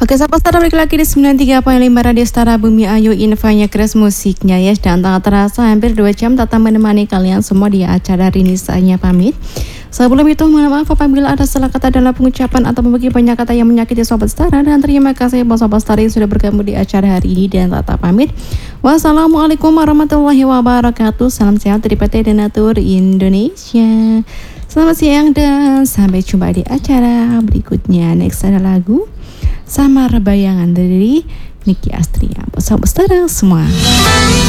Oke, sahabat Stara, balik lagi di 93.5 Radio Stara Bumi Ayu, infonya keras musiknya ya. Dan tak terasa hampir 2 jam Tata menemani kalian semua di acara hari ini. Saya pamit. Sebelum itu, mohon maaf apabila ada salah kata dalam pengucapan atau membagi banyak kata yang menyakiti Sobat Stara. Dan terima kasih buat Sobat Stara yang sudah bergabung di acara hari ini. Dan Tata pamit. Wassalamualaikum warahmatullahi wabarakatuh. Salam sehat dari PT Denatur Indonesia. Selamat siang dan sampai jumpa di acara berikutnya. Next ada lagu Samar Bayangan dari Niki Astria. Sobat Stara semua.